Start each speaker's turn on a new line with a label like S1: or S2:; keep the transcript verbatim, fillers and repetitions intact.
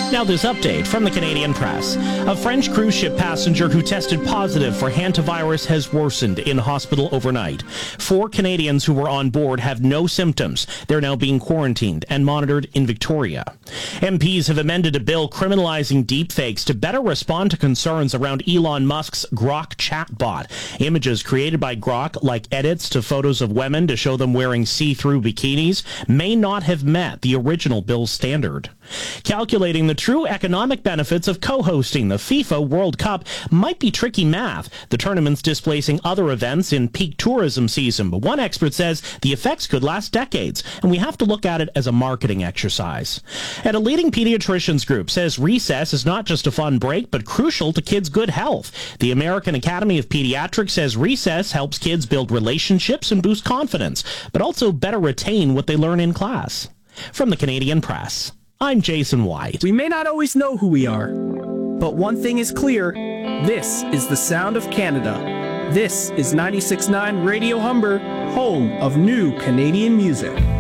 S1: Now this update from the Canadian Press. A French cruise ship passenger who tested positive for hantavirus has worsened in hospital overnight. Four Canadians who were on board have no symptoms. They're now being quarantined and monitored in Victoria. M Ps have amended a bill criminalizing deepfakes to better respond to concerns around Elon Musk's Grok chatbot. Images created by Grok, like edits to photos of women to show them wearing see-through bikinis, may not have met the original bill's standard. Calculating the true economic benefits of co-hosting the FIFA World Cup might be tricky math. The tournament's displacing other events in peak tourism season, but one expert says the effects could last decades, and we have to look at it as a marketing exercise. And a leading pediatricians group says recess is not just a fun break, but crucial to kids' good health. The American Academy of Pediatrics says recess helps kids build relationships and boost confidence, but also better retain what they learn in class. From the Canadian Press, I'm Jason White.
S2: We may not always know who we are, but one thing is clear. This is the sound of Canada. This is ninety-six point nine Radio Humber, home of new Canadian music.